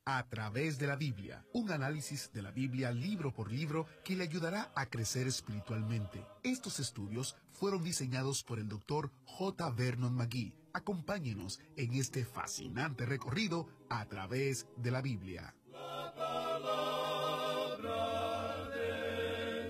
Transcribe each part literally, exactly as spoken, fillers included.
A través de la Biblia, un análisis de la Biblia libro por libro que le ayudará a crecer espiritualmente. Estos estudios fueron diseñados por el doctor J. Vernon McGee. Acompáñenos en este fascinante recorrido a través de la Biblia. La palabra de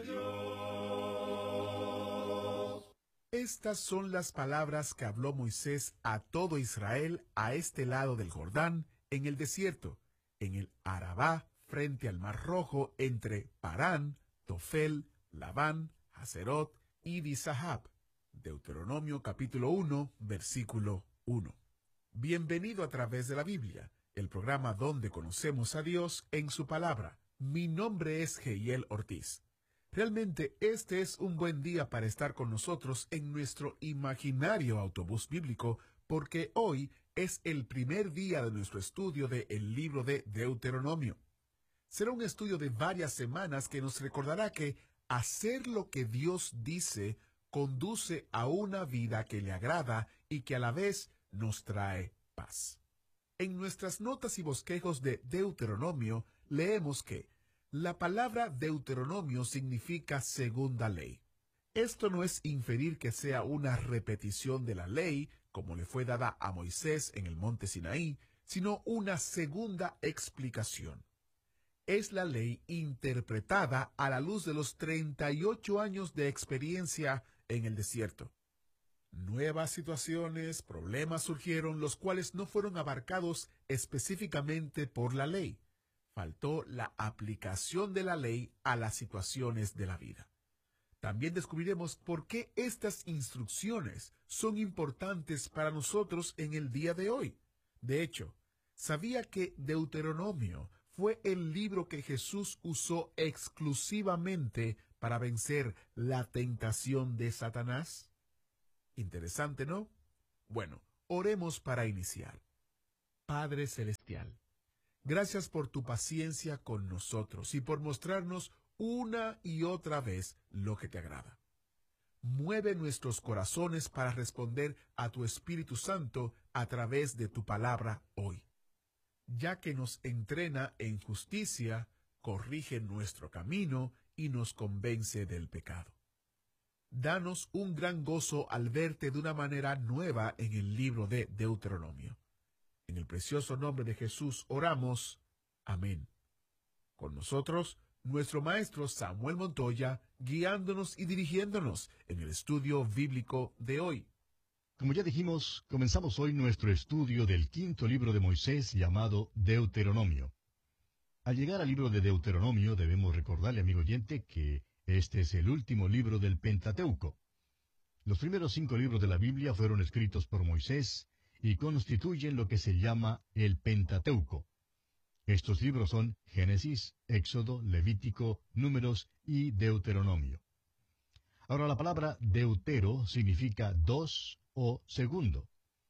Dios. Estas son las palabras que habló Moisés a todo Israel a este lado del Jordán, en el desierto, en el Arabá, frente al Mar Rojo, entre Parán, Tofel, Labán, Haserot y Disahab. Deuteronomio capítulo uno, versículo uno. Bienvenido a través de la Biblia, el programa donde conocemos a Dios en su palabra. Mi nombre es Geiel Ortiz. Realmente este es un buen día para estar con nosotros en nuestro imaginario autobús bíblico, porque hoy es el primer día de nuestro estudio de el libro de Deuteronomio. Será un estudio de varias semanas que nos recordará que hacer lo que Dios dice conduce a una vida que le agrada y que a la vez nos trae paz. En nuestras notas y bosquejos de Deuteronomio leemos que la palabra Deuteronomio significa segunda ley. Esto no es inferir que sea una repetición de la ley, como le fue dada a Moisés en el monte Sinaí, sino una segunda explicación. Es la ley interpretada a la luz de los treinta y ocho años de experiencia en el desierto. Nuevas situaciones, problemas surgieron, los cuales no fueron abarcados específicamente por la ley. Faltó la aplicación de la ley a las situaciones de la vida. También descubriremos por qué estas instrucciones son importantes para nosotros en el día de hoy. De hecho, ¿sabía que Deuteronomio fue el libro que Jesús usó exclusivamente para vencer la tentación de Satanás? Interesante, ¿no? Bueno, oremos para iniciar. Padre Celestial, gracias por tu paciencia con nosotros y por mostrarnos una y otra vez lo que te agrada. Mueve nuestros corazones para responder a tu Espíritu Santo a través de tu palabra hoy. Ya que nos entrena en justicia, corrige nuestro camino y nos convence del pecado. Danos un gran gozo al verte de una manera nueva en el libro de Deuteronomio. En el precioso nombre de Jesús oramos. Amén. Con nosotros, nuestro maestro Samuel Montoya, guiándonos y dirigiéndonos en el estudio bíblico de hoy. Como ya dijimos, comenzamos hoy nuestro estudio del quinto libro de Moisés llamado Deuteronomio. Al llegar al libro de Deuteronomio debemos recordarle, amigo oyente, que este es el último libro del Pentateuco. Los primeros cinco libros de la Biblia fueron escritos por Moisés y constituyen lo que se llama el Pentateuco. Estos libros son Génesis, Éxodo, Levítico, Números y Deuteronomio. Ahora la palabra deutero significa dos o segundo,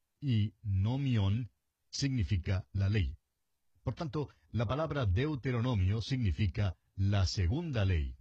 y nomión significa la ley. Por tanto, la palabra Deuteronomio significa la segunda ley.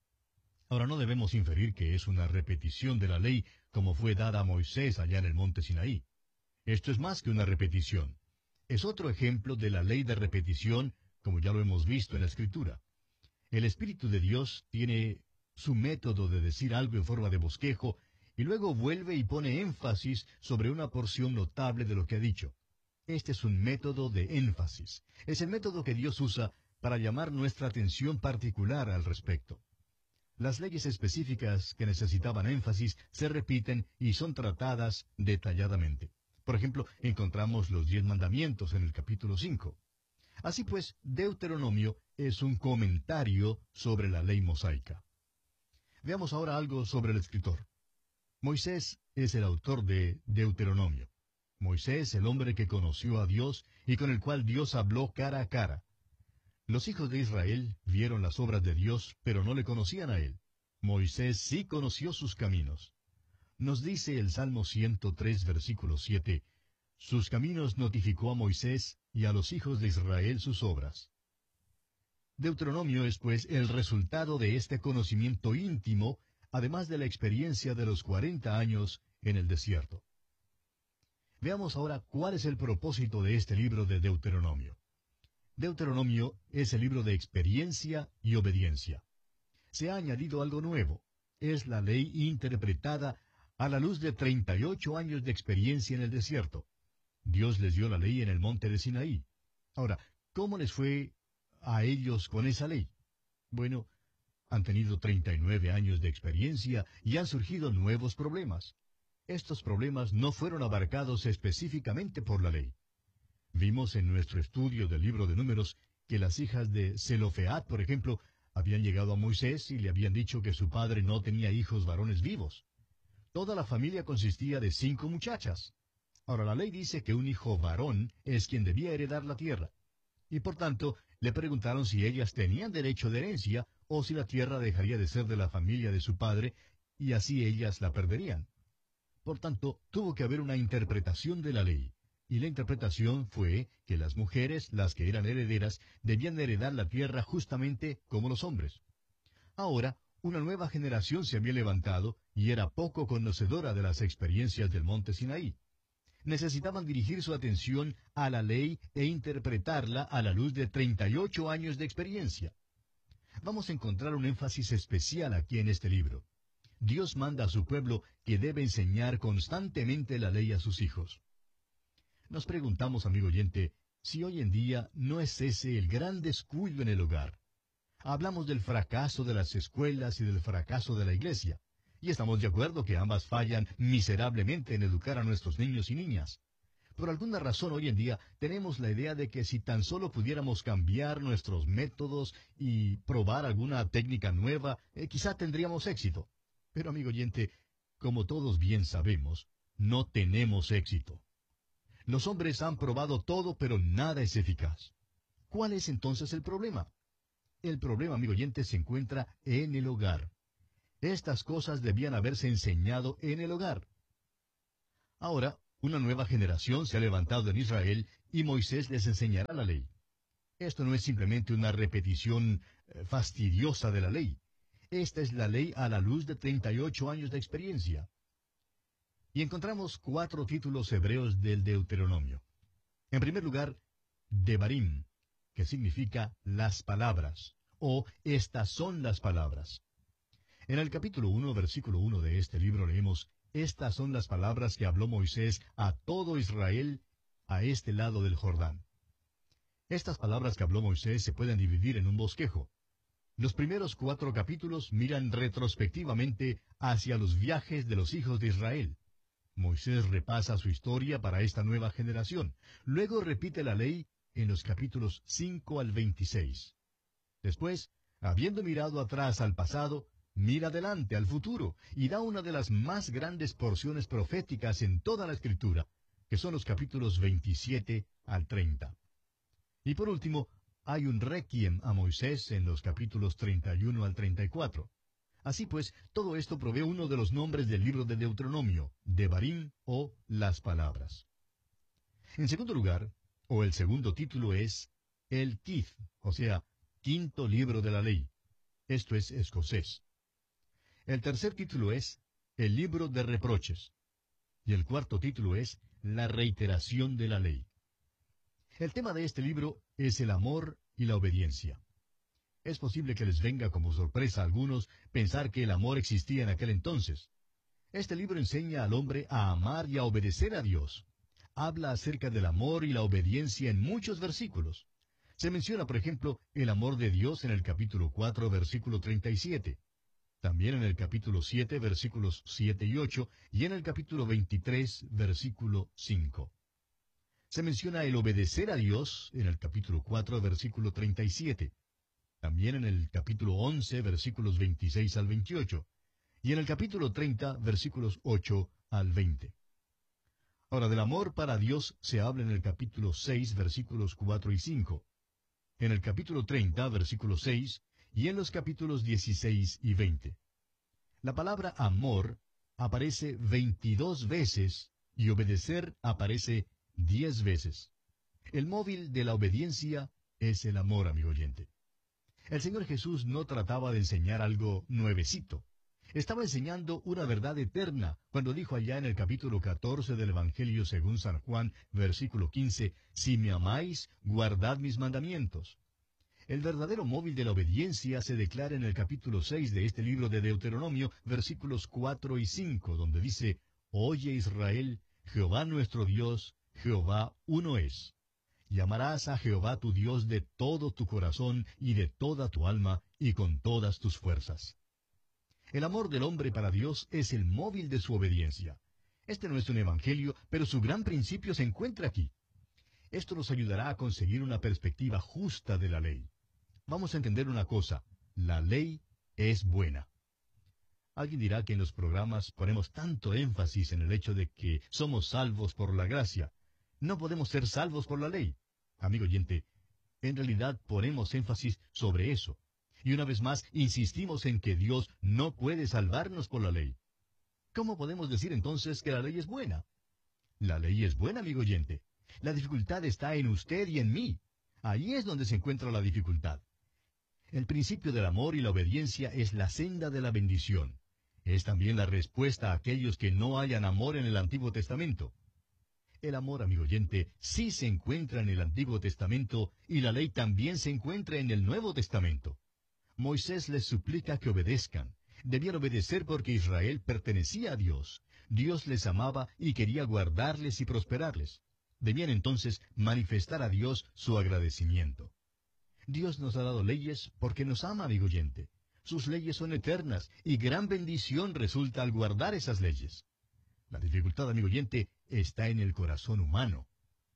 Ahora no debemos inferir que es una repetición de la ley como fue dada a Moisés allá en el monte Sinaí. Esto es más que una repetición. Es otro ejemplo de la ley de repetición, como ya lo hemos visto en la Escritura. El Espíritu de Dios tiene su método de decir algo en forma de bosquejo, y luego vuelve y pone énfasis sobre una porción notable de lo que ha dicho. Este es un método de énfasis. Es el método que Dios usa para llamar nuestra atención particular al respecto. Las leyes específicas que necesitaban énfasis se repiten y son tratadas detalladamente. Por ejemplo, encontramos los diez mandamientos en el capítulo cinco. Así pues, Deuteronomio es un comentario sobre la ley mosaica. Veamos ahora algo sobre el escritor. Moisés es el autor de Deuteronomio. Moisés, el hombre que conoció a Dios y con el cual Dios habló cara a cara. Los hijos de Israel vieron las obras de Dios, pero no le conocían a él. Moisés sí conoció sus caminos. Nos dice el Salmo ciento tres, versículo siete, «Sus caminos notificó a Moisés y a los hijos de Israel sus obras». Deuteronomio es, pues, el resultado de este conocimiento íntimo, además de la experiencia de los cuarenta años en el desierto. Veamos ahora cuál es el propósito de este libro de Deuteronomio. Deuteronomio es el libro de experiencia y obediencia. Se ha añadido algo nuevo. Es la ley interpretada a la luz de treinta y ocho años de experiencia en el desierto. Dios les dio la ley en el monte de Sinaí. Ahora, ¿cómo les fue a ellos con esa ley? Bueno, han tenido treinta y nueve años de experiencia y han surgido nuevos problemas. Estos problemas no fueron abarcados específicamente por la ley. Vimos en nuestro estudio del libro de Números que las hijas de Zelofead, por ejemplo, habían llegado a Moisés y le habían dicho que su padre no tenía hijos varones vivos. Toda la familia consistía de cinco muchachas. Ahora, la ley dice que un hijo varón es quien debía heredar la tierra. Y por tanto, le preguntaron si ellas tenían derecho de herencia o si la tierra dejaría de ser de la familia de su padre y así ellas la perderían. Por tanto, tuvo que haber una interpretación de la ley. Y la interpretación fue que las mujeres, las que eran herederas, debían heredar la tierra justamente como los hombres. Ahora, una nueva generación se había levantado y era poco conocedora de las experiencias del monte Sinaí. Necesitaban dirigir su atención a la ley e interpretarla a la luz de treinta y ocho años de experiencia. Vamos a encontrar un énfasis especial aquí en este libro. Dios manda a su pueblo que debe enseñar constantemente la ley a sus hijos. Nos preguntamos, amigo oyente, si hoy en día no es ese el gran descuido en el hogar. Hablamos del fracaso de las escuelas y del fracaso de la iglesia, y estamos de acuerdo que ambas fallan miserablemente en educar a nuestros niños y niñas. Por alguna razón hoy en día tenemos la idea de que si tan solo pudiéramos cambiar nuestros métodos y probar alguna técnica nueva, eh, quizá tendríamos éxito. Pero, amigo oyente, como todos bien sabemos, no tenemos éxito. Los hombres han probado todo, pero nada es eficaz. ¿Cuál es entonces el problema? El problema, amigo oyente, se encuentra en el hogar. Estas cosas debían haberse enseñado en el hogar. Ahora, una nueva generación se ha levantado en Israel y Moisés les enseñará la ley. Esto no es simplemente una repetición eh, fastidiosa de la ley. Esta es la ley a la luz de treinta y ocho años de experiencia. Y encontramos cuatro títulos hebreos del Deuteronomio. En primer lugar, Devarim, que significa las palabras, o estas son las palabras. En el capítulo uno, versículo uno de este libro leemos, estas son las palabras que habló Moisés a todo Israel a este lado del Jordán. Estas palabras que habló Moisés se pueden dividir en un bosquejo. Los primeros cuatro capítulos miran retrospectivamente hacia los viajes de los hijos de Israel. Moisés repasa su historia para esta nueva generación. Luego repite la ley en los capítulos cinco al veintiséis. Después, habiendo mirado atrás al pasado, mira adelante al futuro y da una de las más grandes porciones proféticas en toda la Escritura, que son los capítulos veintisiete al treinta. Y por último, hay un requiem a Moisés en los capítulos treinta y uno al treinta y cuatro. Así pues, todo esto provee uno de los nombres del libro de Deuteronomio, Devarim o las palabras. En segundo lugar, o el segundo título es el Kith, o sea, quinto libro de la ley. Esto es escocés. El tercer título es el libro de reproches. Y el cuarto título es la reiteración de la ley. El tema de este libro es el amor y la obediencia. Es posible que les venga como sorpresa a algunos pensar que el amor existía en aquel entonces. Este libro enseña al hombre a amar y a obedecer a Dios. Habla acerca del amor y la obediencia en muchos versículos. Se menciona, por ejemplo, el amor de Dios en el capítulo cuatro, versículo treinta y siete. También en el capítulo siete, versículos siete y ocho, y en el capítulo veintitrés, versículo cinco. Se menciona el obedecer a Dios en el capítulo cuatro, versículo treinta y siete. También en el capítulo once, versículos veintiséis al veintiocho. Y en el capítulo treinta, versículos ocho al veinte. Ahora, del amor para Dios se habla en el capítulo seis, versículos cuatro y cinco. En el capítulo treinta, versículo seis, y en los capítulos dieciséis y veinte. La palabra amor aparece veintidós veces y obedecer aparece diez veces. El móvil de la obediencia es el amor, amigo oyente. El Señor Jesús no trataba de enseñar algo nuevecito. Estaba enseñando una verdad eterna cuando dijo allá en el capítulo catorce del Evangelio según San Juan, versículo quince, si me amáis, guardad mis mandamientos. El verdadero móvil de la obediencia se declara en el capítulo seis de este libro de Deuteronomio, versículos cuatro y cinco, donde dice, Oye Israel, Jehová nuestro Dios, Jehová uno es. Y amarás a Jehová tu Dios de todo tu corazón y de toda tu alma y con todas tus fuerzas. El amor del hombre para Dios es el móvil de su obediencia. Este no es un evangelio, pero su gran principio se encuentra aquí. Esto nos ayudará a conseguir una perspectiva justa de la ley. Vamos a entender una cosa, la ley es buena. Alguien dirá que en los programas ponemos tanto énfasis en el hecho de que somos salvos por la gracia. No podemos ser salvos por la ley. Amigo oyente, en realidad ponemos énfasis sobre eso. Y una vez más, insistimos en que Dios no puede salvarnos por la ley. ¿Cómo podemos decir entonces que la ley es buena? La ley es buena, amigo oyente. La dificultad está en usted y en mí. Ahí es donde se encuentra la dificultad. El principio del amor y la obediencia es la senda de la bendición. Es también la respuesta a aquellos que no hayan amor en el Antiguo Testamento. El amor, amigo oyente, sí se encuentra en el Antiguo Testamento y la ley también se encuentra en el Nuevo Testamento. Moisés les suplica que obedezcan. Debían obedecer porque Israel pertenecía a Dios. Dios les amaba y quería guardarles y prosperarles. Debían entonces manifestar a Dios su agradecimiento. Dios nos ha dado leyes porque nos ama, amigo oyente. Sus leyes son eternas y gran bendición resulta al guardar esas leyes. La dificultad, amigo oyente, está en el corazón humano.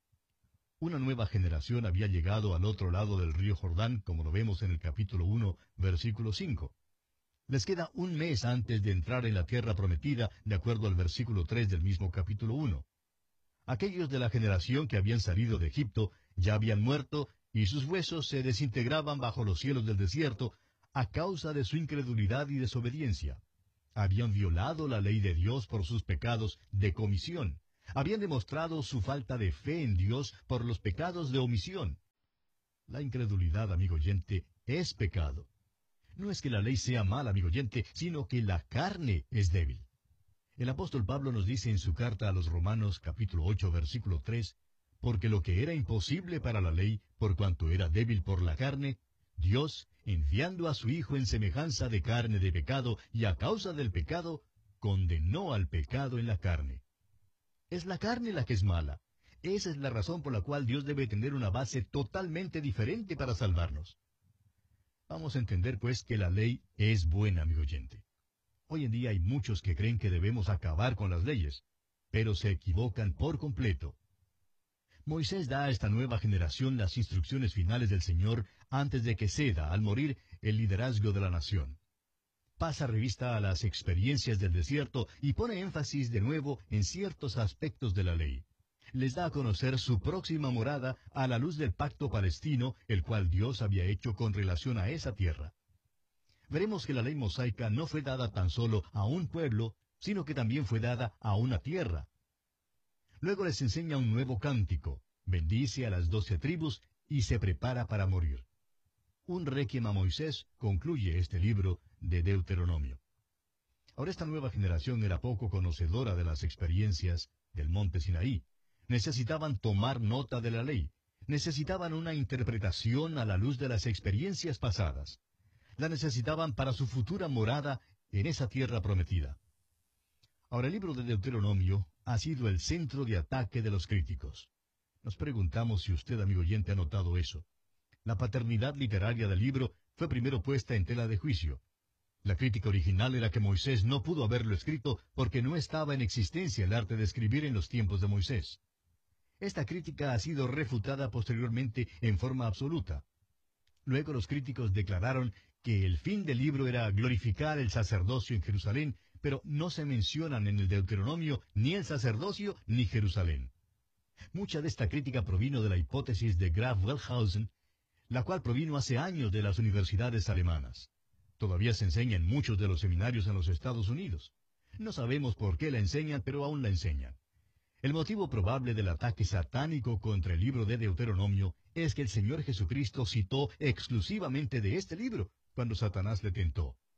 Una nueva generación había llegado al otro lado del río Jordán, como lo vemos en el capítulo uno, versículo cinco. Les queda un mes antes de entrar en la tierra prometida, de acuerdo al versículo tres del mismo capítulo uno. Aquellos de la generación que habían salido de Egipto ya habían muerto y sus huesos se desintegraban bajo los cielos del desierto a causa de su incredulidad y desobediencia. Habían violado la ley de Dios por sus pecados de comisión. Habían demostrado su falta de fe en Dios por los pecados de omisión. La incredulidad, amigo oyente, es pecado. No es que la ley sea mala, amigo oyente, sino que la carne es débil. El apóstol Pablo nos dice en su carta a los Romanos, capítulo ocho, versículo tres, porque lo que era imposible para la ley, por cuanto era débil por la carne, Dios, enviando a su Hijo en semejanza de carne de pecado, y a causa del pecado, condenó al pecado en la carne. Es la carne la que es mala. Esa es la razón por la cual Dios debe tener una base totalmente diferente para salvarnos. Vamos a entender, pues, que la ley es buena, amigo oyente. Hoy en día hay muchos que creen que debemos acabar con las leyes, pero se equivocan por completo. Moisés da a esta nueva generación las instrucciones finales del Señor antes de que ceda, al morir, el liderazgo de la nación. Pasa revista a las experiencias del desierto y pone énfasis de nuevo en ciertos aspectos de la ley. Les da a conocer su próxima morada a la luz del pacto palestino, el cual Dios había hecho con relación a esa tierra. Veremos que la ley mosaica no fue dada tan solo a un pueblo, sino que también fue dada a una tierra. Luego les enseña un nuevo cántico, bendice a las doce tribus y se prepara para morir. Un requiem a Moisés concluye este libro de Deuteronomio. Ahora esta nueva generación era poco conocedora de las experiencias del monte Sinaí. Necesitaban tomar nota de la ley. Necesitaban una interpretación a la luz de las experiencias pasadas. La necesitaban para su futura morada en esa tierra prometida. Ahora el libro de Deuteronomio ha sido el centro de ataque de los críticos. Nos preguntamos si usted, amigo oyente, ha notado eso. La paternidad literaria del libro fue primero puesta en tela de juicio. La crítica original era que Moisés no pudo haberlo escrito porque no estaba en existencia el arte de escribir en los tiempos de Moisés. Esta crítica ha sido refutada posteriormente en forma absoluta. Luego los críticos declararon que el fin del libro era glorificar el sacerdocio en Jerusalén, pero no se mencionan en el Deuteronomio ni el sacerdocio ni Jerusalén. Mucha de esta crítica provino de la hipótesis de Graf Wellhausen, la cual provino hace años de las universidades alemanas. Todavía se enseña en muchos de los seminarios en los Estados Unidos. No sabemos por qué la enseñan, pero aún la enseñan. El motivo probable del ataque satánico contra el libro de Deuteronomio es que el Señor Jesucristo citó exclusivamente de este libro cuando Satanás le tentó.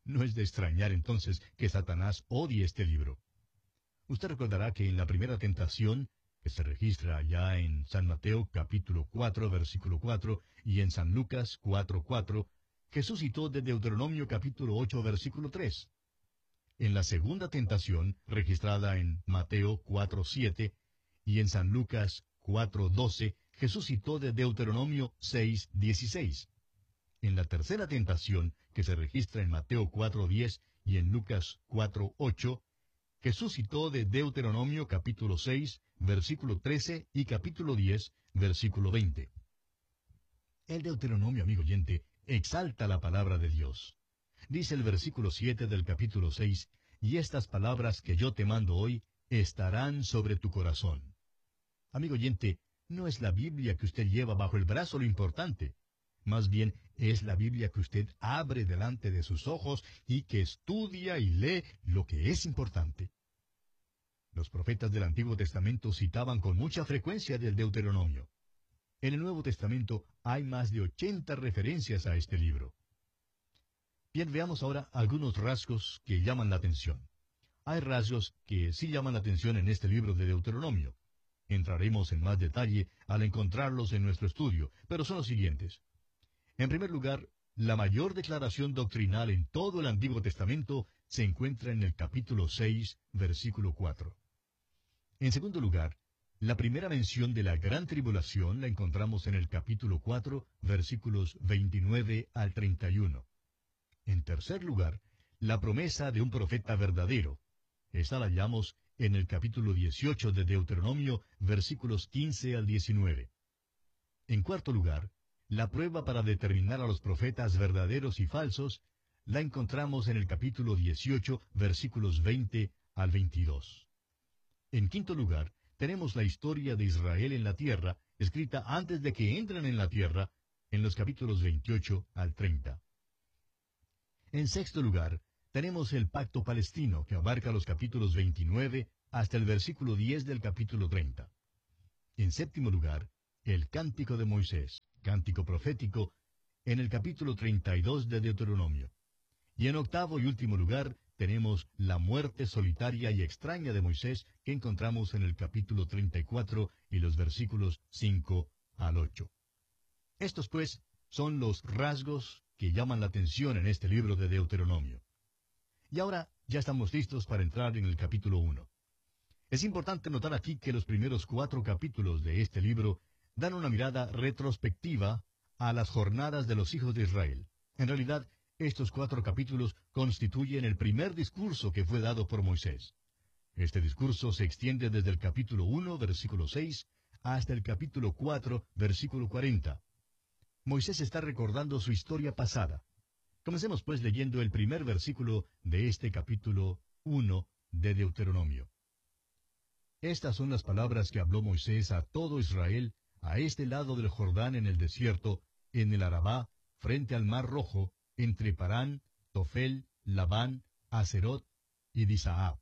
No es de extrañar entonces que Satanás odie este libro. Usted recordará que en la primera tentación, que se registra ya en San Mateo capítulo cuatro, versículo cuatro, y en San Lucas cuatro, cuatro, Jesús citó de Deuteronomio capítulo ocho, versículo tres. En la segunda tentación, registrada en Mateo cuatro, siete, y en San Lucas cuatro, doce, Jesús citó de Deuteronomio seis, dieciséis. En la tercera tentación, que se registra en Mateo cuatro, diez y en Lucas cuatro, ocho, Jesús citó de Deuteronomio capítulo seis, versículo trece y capítulo diez, versículo veinte. El Deuteronomio, amigo oyente, exalta la palabra de Dios. Dice el versículo siete del capítulo seis, y estas palabras que yo te mando hoy estarán sobre tu corazón. Amigo oyente, no es la Biblia que usted lleva bajo el brazo lo importante. Más bien es la Biblia que usted abre delante de sus ojos y que estudia y lee lo que es importante. Los profetas del Antiguo Testamento citaban con mucha frecuencia del Deuteronomio. En el Nuevo Testamento hay más de ochenta referencias a este libro. Bien, veamos ahora algunos rasgos que llaman la atención. Hay rasgos que sí llaman la atención en este libro de Deuteronomio. Entraremos en más detalle al encontrarlos en nuestro estudio, pero son los siguientes. En primer lugar, la mayor declaración doctrinal en todo el Antiguo Testamento se encuentra en el capítulo seis, versículo cuatro. En segundo lugar, la primera mención de la gran tribulación la encontramos en el capítulo cuatro, versículos veintinueve al treinta y uno. En tercer lugar, la promesa de un profeta verdadero. Esta la hallamos en el capítulo dieciocho de Deuteronomio, versículos quince al diecinueve. En cuarto lugar, la prueba para determinar a los profetas verdaderos y falsos la encontramos en el capítulo dieciocho, versículos veinte al veintidós. En quinto lugar, tenemos la historia de Israel en la tierra, escrita antes de que entren en la tierra, en los capítulos veintiocho al treinta. En sexto lugar, tenemos el pacto palestino, que abarca los capítulos veintinueve hasta el versículo diez del capítulo treinta. En séptimo lugar, el cántico de Moisés, cántico profético, en el capítulo treinta y dos de Deuteronomio. Y en octavo y último lugar, tenemos la muerte solitaria y extraña de Moisés, que encontramos en el capítulo treinta y cuatro y los versículos cinco al ocho. Estos, pues, son los rasgos que llaman la atención en este libro de Deuteronomio. Y ahora ya estamos listos para entrar en el capítulo uno. Es importante notar aquí que los primeros cuatro capítulos de este libro dan una mirada retrospectiva a las jornadas de los hijos de Israel. En realidad, estos cuatro capítulos constituyen el primer discurso que fue dado por Moisés. Este discurso se extiende desde el capítulo uno, versículo seis, hasta el capítulo cuatro, versículo cuarenta. Moisés está recordando su historia pasada. Comencemos pues leyendo el primer versículo de este capítulo uno de Deuteronomio. Estas son las palabras que habló Moisés a todo Israel, a este lado del Jordán en el desierto, en el Arabá, frente al Mar Rojo, entre Parán, Tofel, Labán, Aserot y Disaab.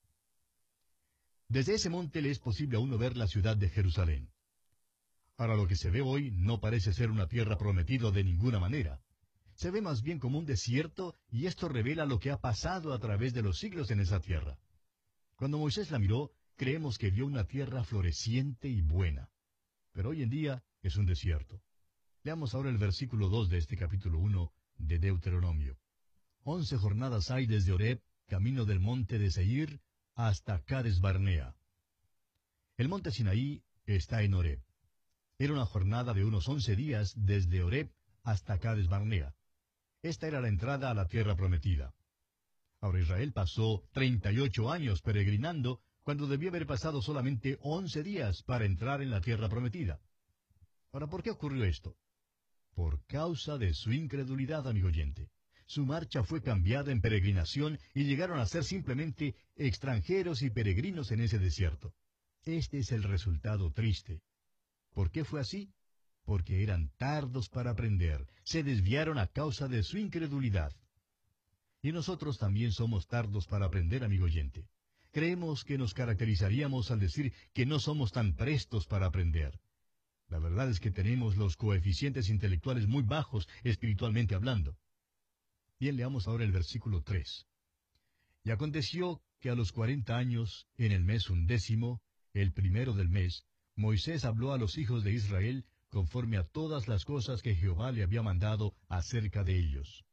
Desde ese monte le es posible a uno ver la ciudad de Jerusalén. Ahora, lo que se ve hoy no parece ser una tierra prometida de ninguna manera. Se ve más bien como un desierto, y esto revela lo que ha pasado a través de los siglos en esa tierra. Cuando Moisés la miró, creemos que vio una tierra floreciente y buena. Pero hoy en día es un desierto. Leamos ahora el versículo dos de este capítulo uno de Deuteronomio. Once jornadas hay desde Horeb, camino del monte de Seir, hasta Cades Barnea. El monte Sinaí está en Horeb. Era una jornada de unos once días desde Horeb hasta Cades Barnea. Esta era la entrada a la tierra prometida. Ahora Israel pasó treinta y ocho años peregrinando, cuando debió haber pasado solamente once días para entrar en la tierra prometida. Ahora, ¿por qué ocurrió esto? Por causa de su incredulidad, amigo oyente. Su marcha fue cambiada en peregrinación y llegaron a ser simplemente extranjeros y peregrinos en ese desierto. Este es el resultado triste. ¿Por qué fue así? Porque eran tardos para aprender, se desviaron a causa de su incredulidad. Y nosotros también somos tardos para aprender, amigo oyente. Creemos que nos caracterizaríamos al decir que no somos tan prestos para aprender. La verdad es que tenemos los coeficientes intelectuales muy bajos, espiritualmente hablando. Bien, leamos ahora el versículo tres. Y aconteció que a los cuarenta años, en el mes undécimo, el primero del mes, Moisés habló a los hijos de Israel conforme a todas las cosas que Jehová le había mandado acerca de ellos.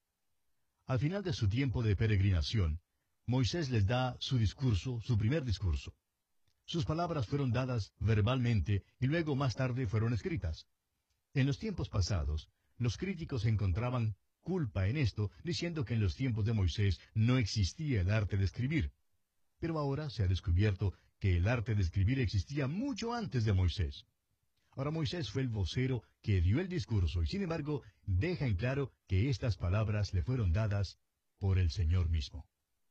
Al final de su tiempo de peregrinación, Moisés les da su discurso, su primer discurso. Sus palabras fueron dadas verbalmente y luego más tarde fueron escritas. En los tiempos pasados, los críticos encontraban culpa en esto, diciendo que en los tiempos de Moisés no existía el arte de escribir. Pero ahora se ha descubierto que el arte de escribir existía mucho antes de Moisés. Ahora Moisés fue el vocero que dio el discurso y sin embargo deja en claro que estas palabras le fueron dadas por el Señor mismo.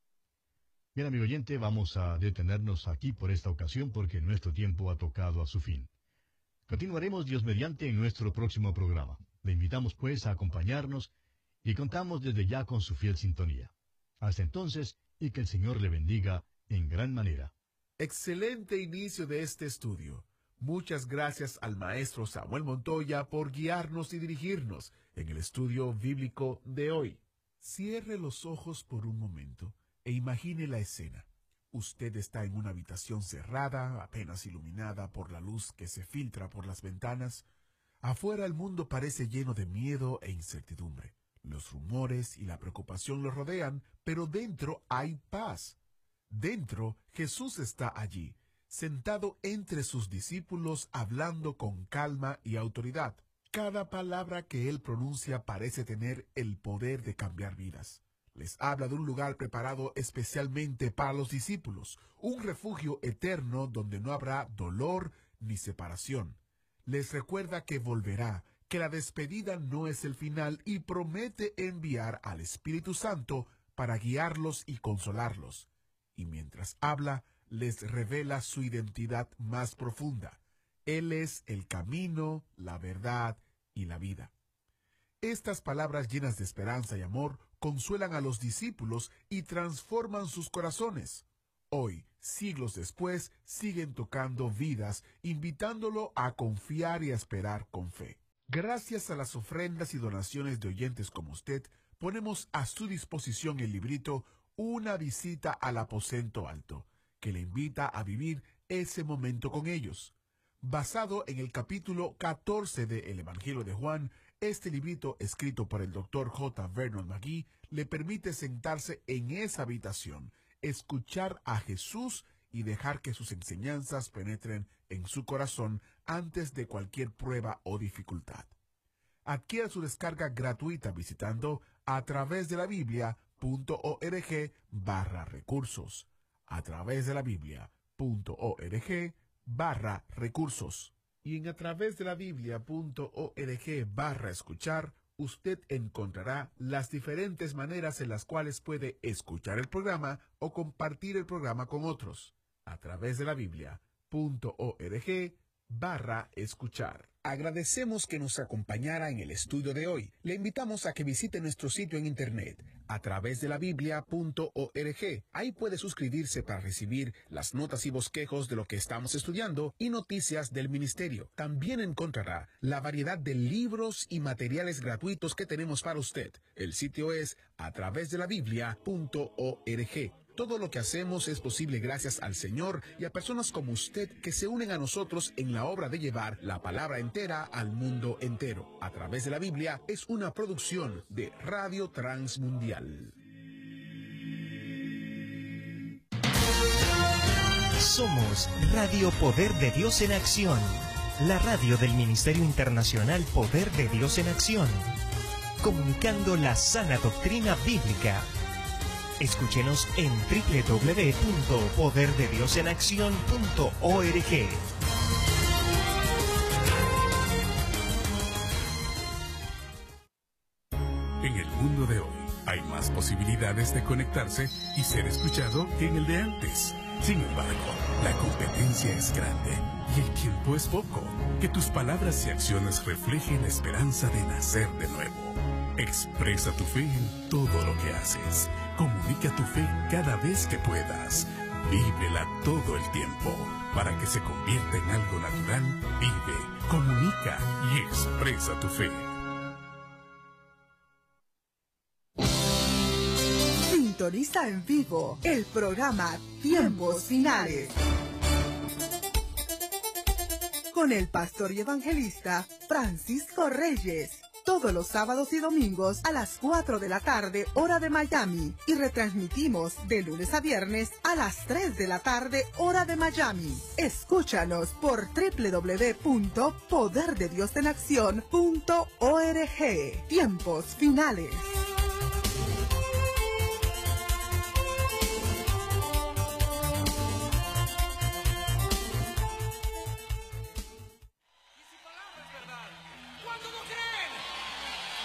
Bien, amigo oyente, vamos a detenernos aquí por esta ocasión porque nuestro tiempo ha tocado a su fin. Continuaremos Dios mediante en nuestro próximo programa. Le invitamos pues a acompañarnos y contamos desde ya con su fiel sintonía. Hasta entonces, y que el Señor le bendiga en gran manera. Excelente inicio de este estudio. Muchas gracias al maestro Samuel Montoya por guiarnos y dirigirnos en el estudio bíblico de hoy. Cierre los ojos por un momento e imagine la escena. Usted está en una habitación cerrada, apenas iluminada por la luz que se filtra por las ventanas. Afuera el mundo parece lleno de miedo e incertidumbre. Los rumores y la preocupación lo rodean, pero dentro hay paz. Dentro, Jesús está allí, sentado entre sus discípulos, hablando con calma y autoridad. Cada palabra que él pronuncia parece tener el poder de cambiar vidas. Les habla de un lugar preparado especialmente para los discípulos, un refugio eterno donde no habrá dolor ni separación. Les recuerda que volverá, que la despedida no es el final y promete enviar al Espíritu Santo para guiarlos y consolarlos. Y mientras habla, les revela su identidad más profunda. Él es el camino, la verdad y la vida. Estas palabras llenas de esperanza y amor consuelan a los discípulos y transforman sus corazones. Hoy, siglos después, siguen tocando vidas, invitándolo a confiar y a esperar con fe. Gracias a las ofrendas y donaciones de oyentes como usted, ponemos a su disposición el librito Una visita al aposento alto, que le invita a vivir ese momento con ellos. Basado en el capítulo catorce de El Evangelio de Juan, este librito, escrito por el doctor J. Vernon McGee, le permite sentarse en esa habitación, escuchar a Jesús y dejar que sus enseñanzas penetren en su corazón antes de cualquier prueba o dificultad. Adquiera su descarga gratuita visitando a través de la Biblia punto org barra recursos. A través de la Biblia punto org barra recursos. Y en a través de la Biblia punto org barra escuchar, usted encontrará las diferentes maneras en las cuales puede escuchar el programa o compartir el programa con otros. A través de la Biblia punto org barra escuchar. Agradecemos que nos acompañara en el estudio de hoy. Le invitamos a que visite nuestro sitio en internet a través de la Biblia punto org. Ahí puede suscribirse para recibir las notas y bosquejos de lo que estamos estudiando y noticias del ministerio. También encontrará la variedad de libros y materiales gratuitos que tenemos para usted. El sitio es a través de la Biblia punto org. Todo lo que hacemos es posible gracias al Señor y a personas como usted que se unen a nosotros en la obra de llevar la palabra entera al mundo entero. A través de la Biblia es una producción de Radio Transmundial. Somos Radio Poder de Dios en Acción, la radio del Ministerio Internacional Poder de Dios en Acción, comunicando la sana doctrina bíblica. Escúchenos en doble u doble u doble u punto poder de dios en acción punto org. En el mundo de hoy hay más posibilidades de conectarse y ser escuchado que en el de antes. Sin embargo, la competencia es grande y el tiempo es poco. Que tus palabras y acciones reflejen la esperanza de nacer de nuevo. Expresa tu fe en todo lo que haces. Comunica tu fe cada vez que puedas. Vívela todo el tiempo. Para que se convierta en algo natural, vive, comunica y expresa tu fe. Sintoniza en vivo el programa Tiempos Finales con el pastor y evangelista Francisco Reyes. Todos los sábados y domingos a las cuatro de la tarde, hora de Miami. Y retransmitimos de lunes a viernes a las tres de la tarde, hora de Miami. Escúchanos por doble u doble u doble u punto poder de dios en acción punto org. Tiempos Finales.